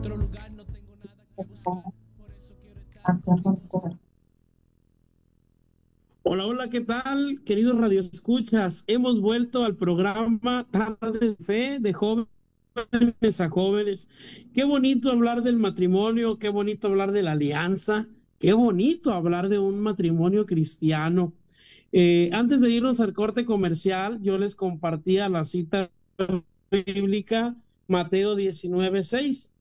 Hola, hola, ¿qué tal, queridos radioescuchas? Hemos vuelto al programa Tarde de Fe de jóvenes a jóvenes. Qué bonito hablar del matrimonio, qué bonito hablar de la alianza, qué bonito hablar de un matrimonio cristiano. Antes de irnos al corte comercial, yo les compartía la cita bíblica Mateo 19:6.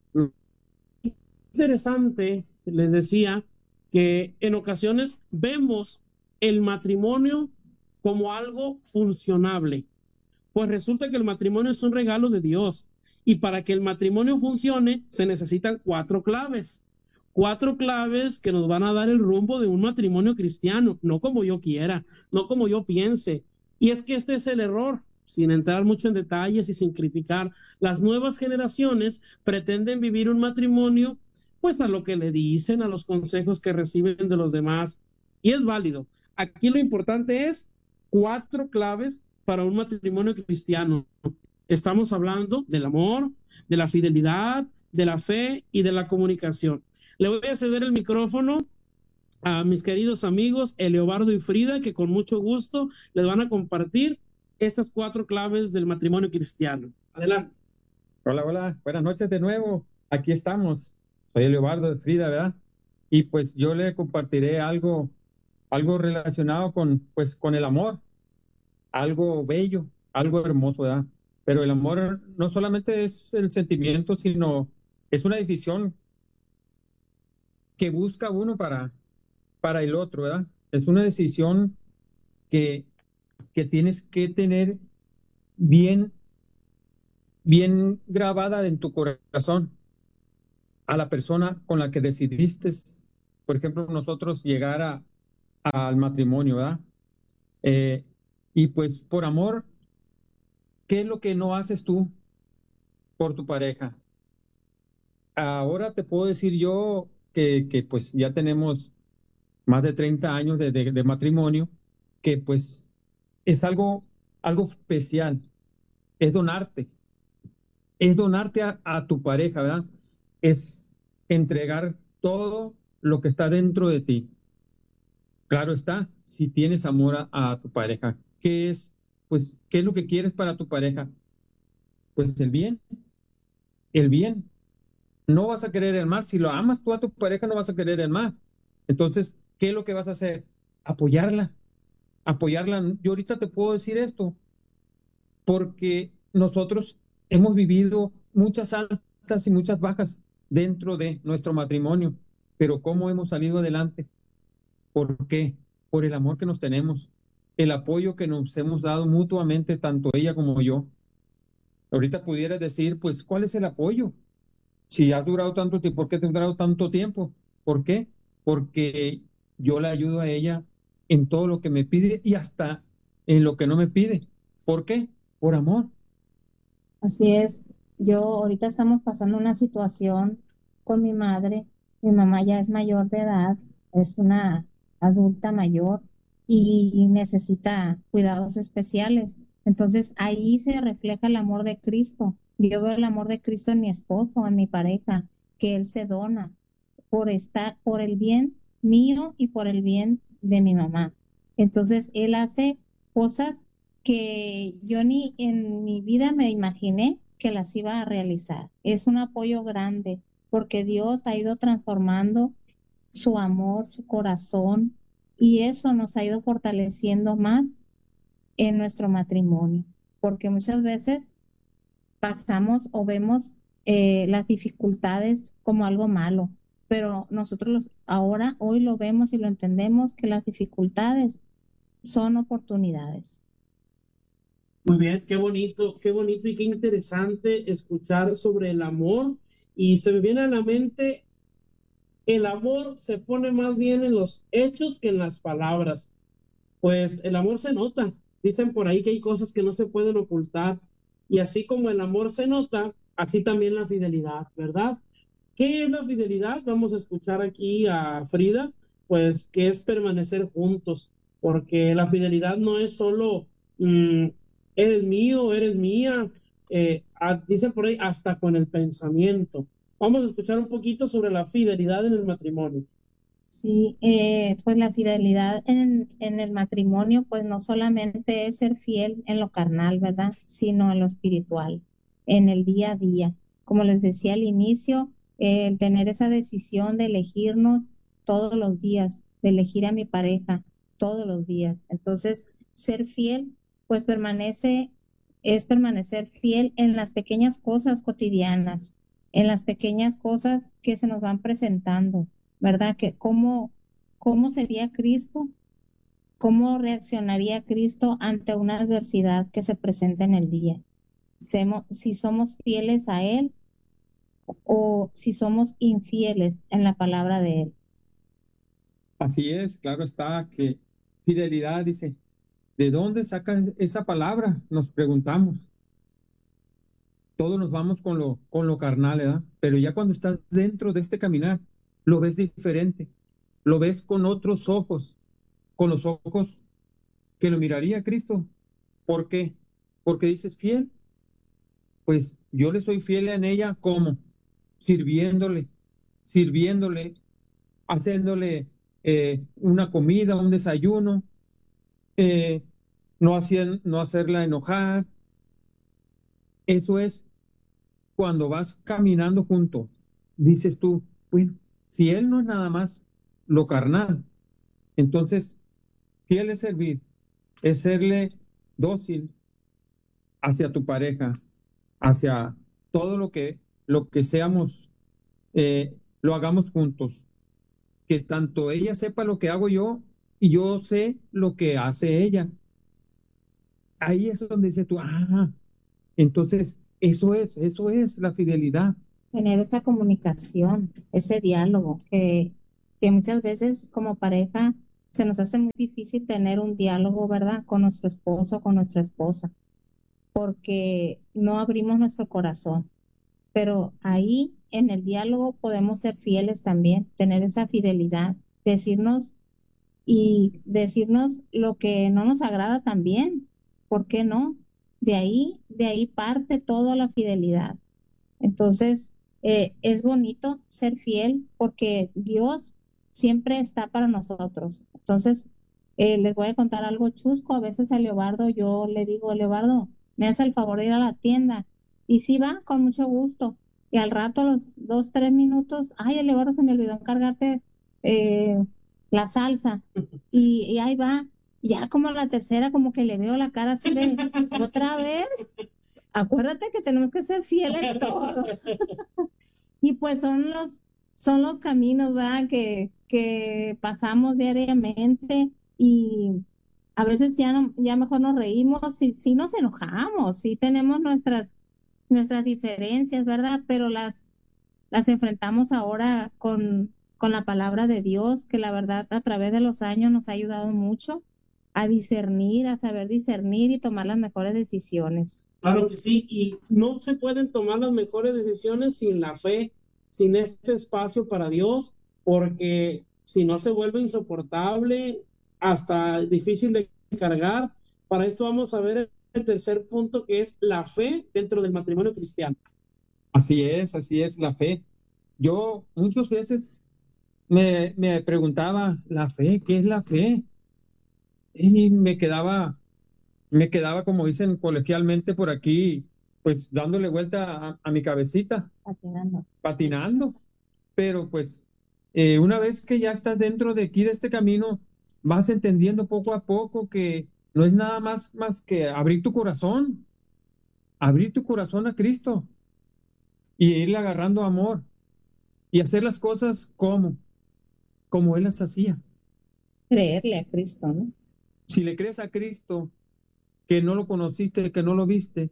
Interesante, les decía, que en ocasiones vemos el matrimonio como algo funcionable. Pues resulta que el matrimonio es un regalo de Dios y para que el matrimonio funcione se necesitan cuatro claves que nos van a dar el rumbo de un matrimonio cristiano, no como yo quiera, no como yo piense. Y es que este es el error, sin entrar mucho en detalles y sin criticar. Las nuevas generaciones pretenden vivir un matrimonio pues a lo que le dicen, a los consejos que reciben de los demás. Y es válido. Aquí lo importante es cuatro claves para un matrimonio cristiano. Estamos hablando del amor, de la fidelidad, de la fe y de la comunicación. Le voy a ceder el micrófono a mis queridos amigos Eleobardo y Frida, que con mucho gusto les van a compartir estas cuatro claves del matrimonio cristiano. Adelante. Hola, hola, buenas noches de nuevo. Aquí estamos. Soy Leobardo de Frida, ¿verdad? Y pues yo le compartiré algo relacionado con el amor, algo bello, algo hermoso, ¿verdad? Pero el amor no solamente es el sentimiento, sino es una decisión que busca uno para el otro, ¿verdad? Es una decisión que, que tienes que tener bien, bien grabada en tu corazón a la persona con la que decidiste, por ejemplo, nosotros llegar al matrimonio, ¿verdad? Eh, y pues por amor, ¿qué es lo que no haces tú por tu pareja? Ahora te puedo decir yo que pues ya tenemos más de 30 años de matrimonio, que pues es algo especial, es donarte, es donarte a tu pareja, ¿verdad? Es entregar todo lo que está dentro de ti. Claro está, si tienes amor a tu pareja, ¿qué es? Pues, ¿qué es lo que quieres para tu pareja? Pues el bien, el bien. No vas a querer el mal. Si lo amas tú a tu pareja, no vas a querer el mal. Entonces, ¿qué es lo que vas a hacer? Apoyarla, apoyarla. Yo ahorita te puedo decir esto, porque nosotros hemos vivido muchas altas y muchas bajas dentro de nuestro matrimonio, pero ¿cómo hemos salido adelante? ¿Por qué? Por el amor que nos tenemos, el apoyo que nos hemos dado mutuamente, tanto ella como yo. Ahorita pudieras decir, pues, ¿cuál es el apoyo? Si has durado tanto tiempo, ¿por qué te has durado tanto tiempo? ¿Por qué? Porque yo le ayudo a ella en todo lo que me pide y hasta en lo que no me pide. ¿Por qué? Por amor. Así es, yo ahorita estamos pasando una situación con mi madre. Mi mamá ya es mayor de edad, es una adulta mayor y necesita cuidados especiales. Entonces ahí se refleja el amor de Cristo. Yo veo el amor de Cristo en mi esposo, en mi pareja, que él se dona por estar, por el bien mío y por el bien de mi mamá. Entonces él hace cosas que yo ni en mi vida me imaginé que las iba a realizar. Es un apoyo grande porque Dios ha ido transformando su amor, su corazón, y eso nos ha ido fortaleciendo más en nuestro matrimonio, porque muchas veces pasamos o vemos las dificultades como algo malo, pero ahora, hoy lo vemos y lo entendemos que las dificultades son oportunidades. Muy bien, qué bonito y qué interesante escuchar sobre el amor. Y se me viene a la mente, el amor se pone más bien en los hechos que en las palabras. Pues el amor se nota. Dicen por ahí que hay cosas que no se pueden ocultar. Y así como el amor se nota, así también la fidelidad, ¿verdad? ¿Qué es la fidelidad? Vamos a escuchar aquí a Frida, pues que es permanecer juntos, porque la fidelidad no es solo eres mío, eres mía, dicen por ahí hasta con el pensamiento. Vamos a escuchar un poquito sobre la fidelidad en el matrimonio. Sí, pues la fidelidad en el matrimonio, pues no solamente es ser fiel en lo carnal, ¿verdad? Sino en lo espiritual, en el día a día. Como les decía al inicio, el tener esa decisión de elegirnos todos los días, de elegir a mi pareja todos los días. Entonces, ser fiel, pues es permanecer fiel en las pequeñas cosas cotidianas, en las pequeñas cosas que se nos van presentando, ¿verdad? Que cómo sería Cristo, cómo reaccionaría Cristo ante una adversidad que se presenta en el día. Si somos fieles a Él o si somos infieles en la palabra de Él. Así es, claro está que fidelidad dice, ¿de dónde sacan esa palabra? Nos preguntamos. Todos nos vamos con lo carnal, ¿verdad? Pero ya cuando estás dentro de este caminar, lo ves diferente, lo ves con otros ojos, con los ojos que lo miraría Cristo. ¿Por qué? Porque dices fiel, pues yo le soy fiel en ella, ¿cómo? Sirviéndole, sirviéndole, haciéndole una comida, un desayuno, eh, no hacerla enojar. Eso es cuando vas caminando junto, dices tú, bueno, fiel no es nada más lo carnal. Entonces, fiel es servir, es serle dócil hacia tu pareja, hacia todo lo que seamos, lo hagamos juntos. Que tanto ella sepa lo que hago yo y yo sé lo que hace ella. Ahí es donde dices tú, entonces eso es la fidelidad. Tener esa comunicación, ese diálogo, que muchas veces como pareja se nos hace muy difícil tener un diálogo, ¿verdad? Con nuestro esposo, con nuestra esposa, porque no abrimos nuestro corazón. Pero ahí en el diálogo podemos ser fieles también, tener esa fidelidad, decirnos y decirnos lo que no nos agrada también. ¿Por qué no? De ahí parte toda la fidelidad. Entonces, es bonito ser fiel porque Dios siempre está para nosotros. Entonces, les voy a contar algo chusco. A veces a Leobardo yo le digo, Leobardo, me hace el favor de ir a la tienda. Y sí va, con mucho gusto. Y al rato, a los 2, 3 minutos, ay, Leobardo, se me olvidó encargarte la salsa. Y ahí va. Ya como a la tercera, como que le veo la cara así de, otra vez. Acuérdate que tenemos que ser fieles en todo. Y pues son los caminos, ¿verdad? Que pasamos diariamente y a veces ya no, ya mejor nos reímos, sí nos enojamos, sí tenemos nuestras diferencias, ¿verdad? Pero las enfrentamos ahora con la palabra de Dios, que la verdad a través de los años nos ha ayudado mucho a discernir, a saber discernir y tomar las mejores decisiones. Claro que sí, y no se pueden tomar las mejores decisiones sin la fe, sin este espacio para Dios, porque si no se vuelve insoportable, hasta difícil de cargar. Para esto vamos a ver el tercer punto, que es la fe dentro del matrimonio cristiano. Así es la fe. Yo muchas veces me preguntaba, ¿la fe? ¿Qué es la fe? Y me quedaba, como dicen coloquialmente por aquí, pues dándole vuelta a mi cabecita, Patinando. patinando. Pero pues una vez que ya estás dentro de aquí, de este camino, vas entendiendo poco a poco que no es nada más que abrir tu corazón a Cristo y irle agarrando amor y hacer las cosas como Él las hacía. Creerle a Cristo, ¿no? Si le crees a Cristo, que no lo conociste, que no lo viste,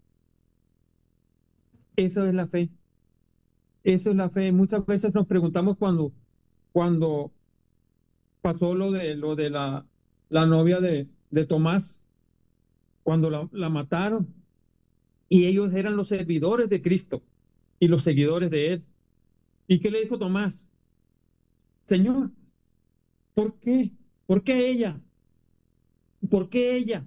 esa es la fe. Eso es la fe. Muchas veces nos preguntamos cuando pasó lo de la novia de Tomás, cuando la mataron, y ellos eran los servidores de Cristo y los seguidores de Él. ¿Y qué le dijo Tomás? Señor, ¿por qué? ¿Por qué ella? ¿Por qué ella?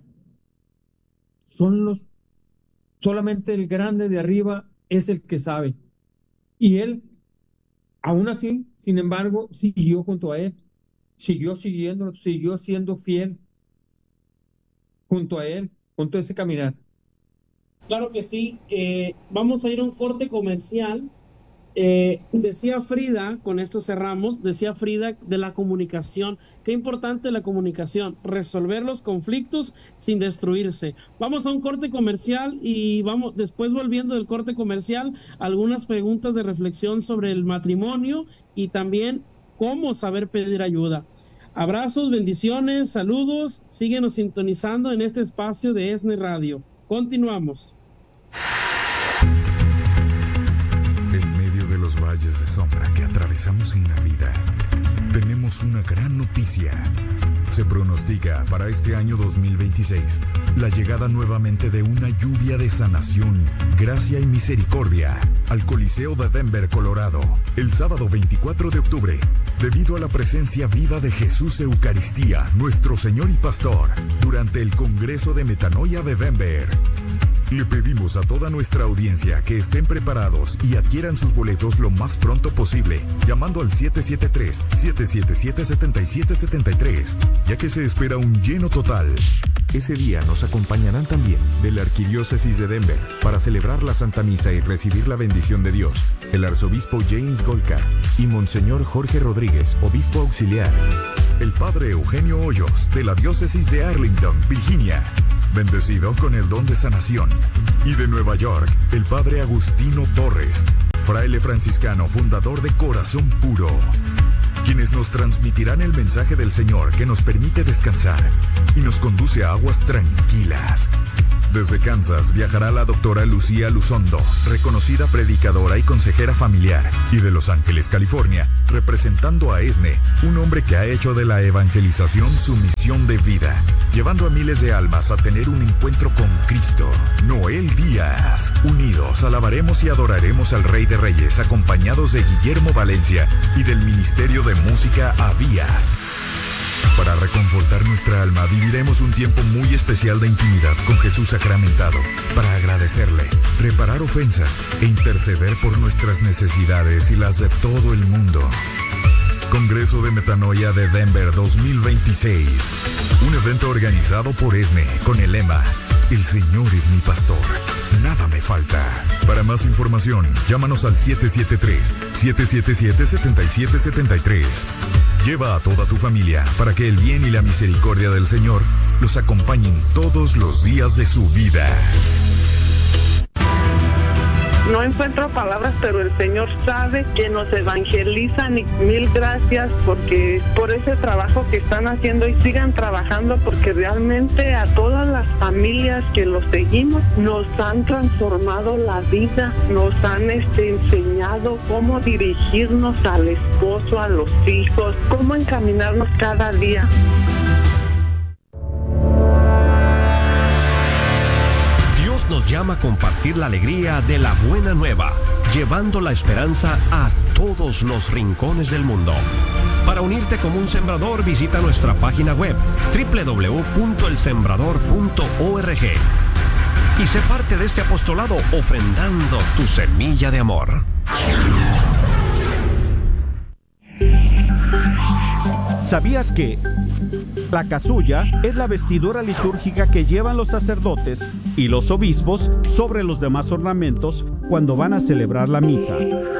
Son solamente el grande de arriba es el que sabe. Y él, aún así, sin embargo, siguió junto a él, siguió siguiendo, siguió siendo fiel junto a él, junto a ese caminar. Claro que sí. Vamos a ir a un corte comercial. Decía Frida, con esto cerramos, decía Frida de la comunicación. Qué importante la comunicación, resolver los conflictos sin destruirse. Vamos a un corte comercial y vamos después, volviendo del corte comercial, algunas preguntas de reflexión sobre el matrimonio y también cómo saber pedir ayuda. Abrazos, bendiciones, saludos. Síguenos sintonizando en este espacio de ESNE Radio. Continuamos. En medio de los valles de sombra que atravesamos en la vida, tenemos una gran noticia. Se pronostica para este año 2026 la llegada nuevamente de una lluvia de sanación, gracia y misericordia al Coliseo de Denver, Colorado, el sábado 24 de octubre, debido a la presencia viva de Jesús Eucaristía, nuestro Señor y Pastor, durante el Congreso de Metanoia de Denver. Le pedimos a toda nuestra audiencia que estén preparados y adquieran sus boletos lo más pronto posible, llamando al 773-777-7773, ya que se espera un lleno total. Ese día nos acompañarán también de la Arquidiócesis de Denver para celebrar la Santa Misa y recibir la bendición de Dios, el arzobispo James Golka y Monseñor Jorge Rodríguez, obispo auxiliar, el padre Eugenio Hoyos de la Diócesis de Arlington, Virginia, bendecido con el don de sanación, y de Nueva York, el padre Agustino Torres, fraile franciscano fundador de Corazón Puro, quienes nos transmitirán el mensaje del Señor que nos permite descansar y nos conduce a aguas tranquilas. Desde Kansas viajará la doctora Lucía Luzondo, reconocida predicadora y consejera familiar, y de Los Ángeles, California, representando a ESNE, un hombre que ha hecho de la evangelización su misión de vida, llevando a miles de almas a tener un encuentro con Cristo. Noel Díaz. Unidos alabaremos y adoraremos al Rey de Reyes, acompañados de Guillermo Valencia y del Ministerio de Música Avías. Para reconfortar nuestra alma, viviremos un tiempo muy especial de intimidad con Jesús sacramentado, para agradecerle, reparar ofensas e interceder por nuestras necesidades y las de todo el mundo. Congreso de Metanoia de Denver 2026. Un evento organizado por ESNE con el lema: El Señor es mi pastor, nada me falta. Para más información, llámanos al 773-777-7773. Lleva a toda tu familia para que el bien y la misericordia del Señor los acompañen todos los días de su vida. No encuentro palabras, pero el Señor sabe que nos evangelizan, y mil gracias porque por ese trabajo que están haciendo, y sigan trabajando, porque realmente a todas las familias que los seguimos nos han transformado la vida, nos han enseñado cómo dirigirnos al esposo, a los hijos, cómo encaminarnos cada día. Nos llama a compartir la alegría de la buena nueva, llevando la esperanza a todos los rincones del mundo. Para unirte como un sembrador, visita nuestra página web www.elsembrador.org y sé parte de este apostolado ofrendando tu semilla de amor. ¿Sabías que la casulla es la vestidura litúrgica que llevan los sacerdotes y los obispos sobre los demás ornamentos cuando van a celebrar la misa?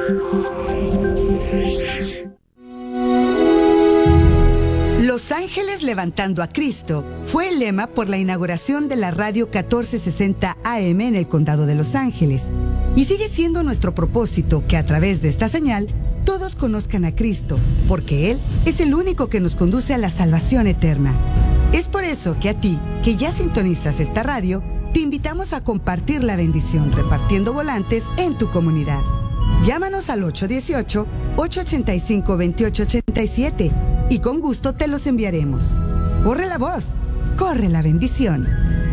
Los Ángeles levantando a Cristo fue el lema por la inauguración de la radio 1460 AM en el Condado de Los Ángeles. Y sigue siendo nuestro propósito que a través de esta señal todos conozcan a Cristo, porque Él es el único que nos conduce a la salvación eterna. Es por eso que a ti, que ya sintonizas esta radio, te invitamos a compartir la bendición repartiendo volantes en tu comunidad. Llámanos al 818-885-2887 y con gusto te los enviaremos. Corre la voz, corre la bendición.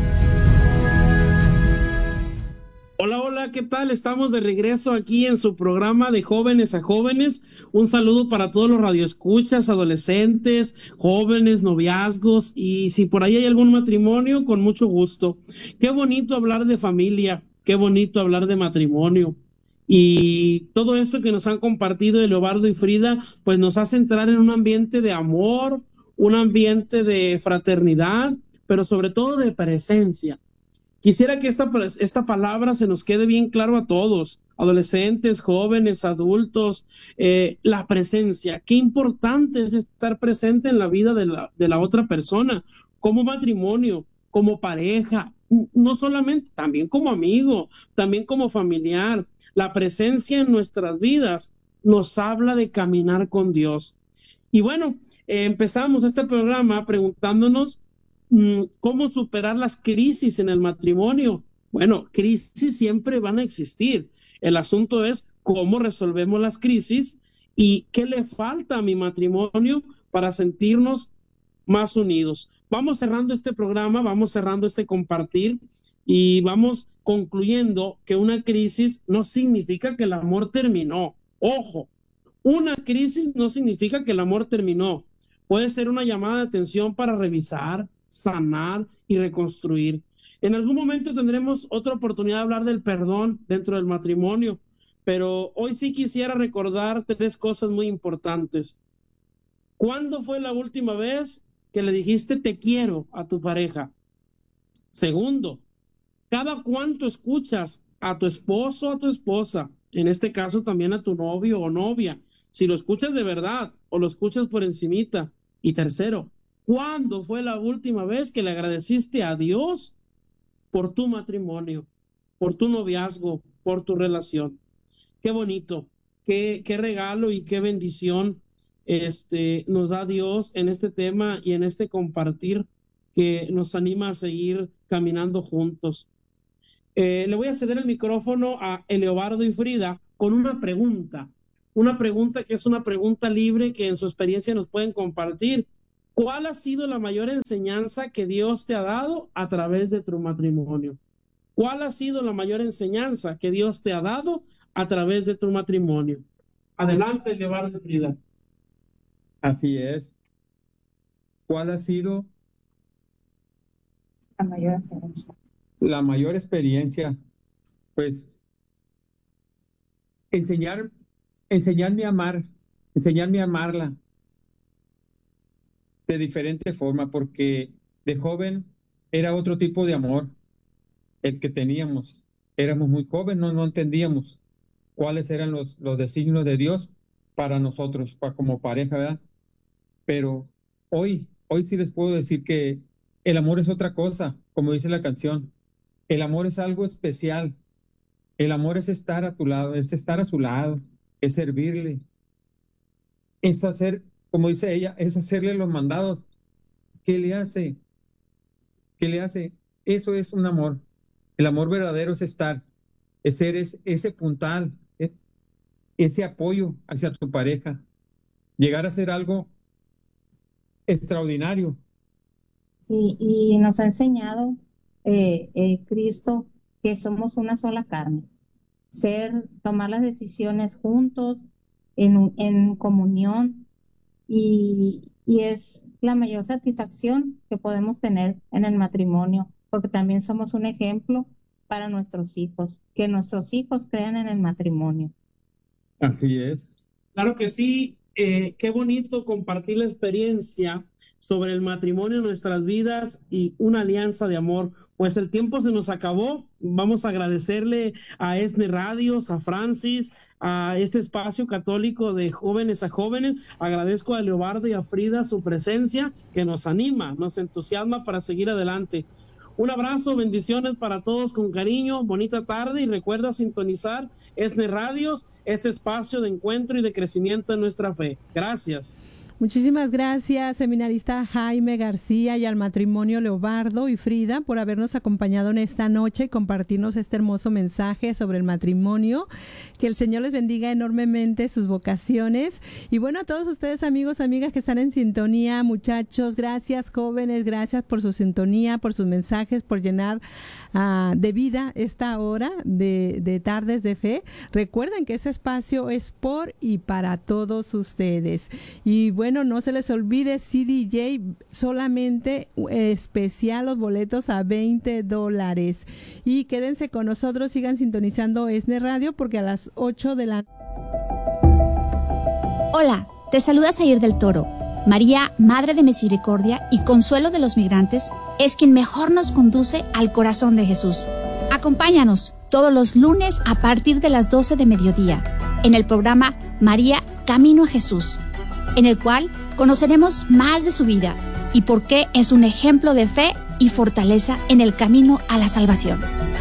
Hola, hola, ¿qué tal? Estamos de regreso aquí en su programa de Jóvenes a Jóvenes. Un saludo para todos los radioescuchas, adolescentes, jóvenes, noviazgos, y si por ahí hay algún matrimonio, con mucho gusto. Qué bonito hablar de familia, qué bonito hablar de matrimonio. Y todo esto que nos han compartido Leobardo y Frida, pues nos hace entrar en un ambiente de amor, un ambiente de fraternidad, pero sobre todo de presencia. Quisiera que esta palabra se nos quede bien claro a todos, adolescentes, jóvenes, adultos, la presencia. Qué importante es estar presente en la vida de la otra persona, como matrimonio, como pareja, no solamente, también como amigo, también como familiar. La presencia en nuestras vidas nos habla de caminar con Dios. Y bueno, empezamos este programa preguntándonos cómo superar las crisis en el matrimonio. Bueno, crisis siempre van a existir. El asunto es cómo resolvemos las crisis y qué le falta a mi matrimonio para sentirnos más unidos. Vamos cerrando este programa, vamos cerrando este compartir y vamos concluyendo que una crisis no significa que el amor terminó. Ojo, una crisis no significa que el amor terminó. Puede ser una llamada de atención para revisar, sanar y reconstruir. En algún momento tendremos otra oportunidad de hablar del perdón dentro del matrimonio, pero hoy sí quisiera recordar 3 cosas muy importantes. ¿Cuándo fue la última vez que le dijiste te quiero a tu pareja? Segundo, ¿cada cuánto escuchas a tu esposo o a tu esposa? En este caso también a tu novio o novia. Si lo escuchas de verdad o lo escuchas por encimita. Y tercero, ¿cuándo fue la última vez que le agradeciste a Dios por tu matrimonio, por tu noviazgo, por tu relación? Qué bonito, qué regalo y qué bendición nos da Dios en este tema y en este compartir que nos anima a seguir caminando juntos. Le voy a ceder el micrófono a Leobardo y Frida con una pregunta que es una pregunta libre que en su experiencia nos pueden compartir. ¿Cuál ha sido la mayor enseñanza que Dios te ha dado a través de tu matrimonio? ¿Cuál ha sido la mayor enseñanza que Dios te ha dado a través de tu matrimonio? Adelante, Leobardo y Frida. Así es. ¿Cuál ha sido La mayor enseñanza. la mayor experiencia? Pues enseñarme a amar, enseñarme a amarla de diferente forma, porque de joven era otro tipo de amor el que teníamos. Éramos muy jóvenes, no entendíamos cuáles eran los designios de Dios para nosotros, como pareja, ¿verdad? Pero hoy sí les puedo decir que el amor es otra cosa, como dice la canción. El amor es algo especial. El amor es estar a tu lado, es estar a su lado, es servirle, es hacer, como dice ella, es hacerle los mandados. ¿Qué le hace? ¿Qué le hace? Eso es un amor. El amor verdadero es estar, es ser ese puntal, ese apoyo hacia tu pareja, llegar a ser algo extraordinario. Sí, y nos ha enseñado Cristo que somos una sola carne. Tomar las decisiones juntos, en comunión, y es la mayor satisfacción que podemos tener en el matrimonio, porque también somos un ejemplo para nuestros hijos, que nuestros hijos crean en el matrimonio. Así es. Claro que sí, qué bonito compartir la experiencia sobre el matrimonio en nuestras vidas y una alianza de amor. Pues el tiempo se nos acabó. Vamos a agradecerle a ESNE Radios, a Francis, a este espacio católico de jóvenes a jóvenes. Agradezco a Leobardo y a Frida su presencia, que nos anima, nos entusiasma para seguir adelante. Un abrazo, bendiciones para todos con cariño, bonita tarde, y recuerda sintonizar ESNE Radios, este espacio de encuentro y de crecimiento en nuestra fe. Gracias. Muchísimas gracias, seminarista Jaime García, y al matrimonio Leobardo y Frida por habernos acompañado en esta noche y compartirnos este hermoso mensaje sobre el matrimonio. Que el Señor les bendiga enormemente sus vocaciones. Y bueno, a todos ustedes, amigos, amigas que están en sintonía, muchachos, gracias, jóvenes, gracias por su sintonía, por sus mensajes, por llenar de vida esta hora de Tardes de Fe. Recuerden que este espacio es por y para todos ustedes. Y bueno, bueno, no se les olvide CDJ, solamente especial, los boletos a $20. Y quédense con nosotros, sigan sintonizando ESNE Radio, porque a las 8 de la... Hola, te saluda Zair del Toro. María, Madre de Misericordia y Consuelo de los Migrantes, es quien mejor nos conduce al corazón de Jesús. Acompáñanos todos los lunes a partir de las 12 de mediodía en el programa María, Camino a Jesús, en el cual conoceremos más de su vida y por qué es un ejemplo de fe y fortaleza en el camino a la salvación.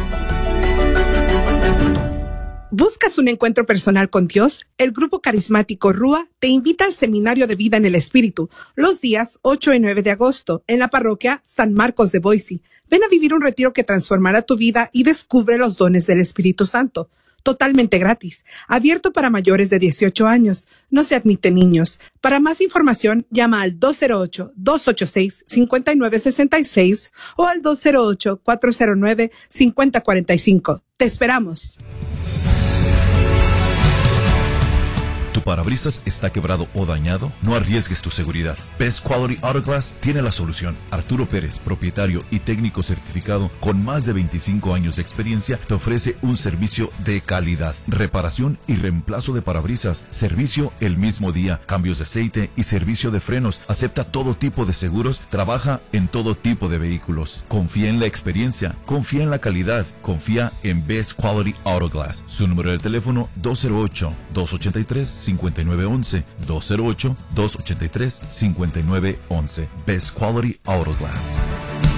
¿Buscas un encuentro personal con Dios? El Grupo Carismático Rúa te invita al Seminario de Vida en el Espíritu los días 8 y 9 de agosto en la parroquia San Marcos de Boise. Ven a vivir un retiro que transformará tu vida y descubre los dones del Espíritu Santo. Totalmente gratis, abierto para mayores de 18 años. No se admiten niños. Para más información, llama al 208-286-5966 o al 208-409-5045. ¡Te esperamos! ¿Tu parabrisas está quebrado o dañado? No arriesgues tu seguridad. Best Quality Auto Glass tiene la solución. Arturo Pérez, propietario y técnico certificado con más de 25 años de experiencia, te ofrece un servicio de calidad. Reparación y reemplazo de parabrisas. Servicio el mismo día. Cambios de aceite y servicio de frenos. Acepta todo tipo de seguros. Trabaja en todo tipo de vehículos. Confía en la experiencia. Confía en la calidad. Confía en Best Quality Auto Glass. Su número de teléfono 208-283-5911. 208-283-5911. Best Quality Auto Glass.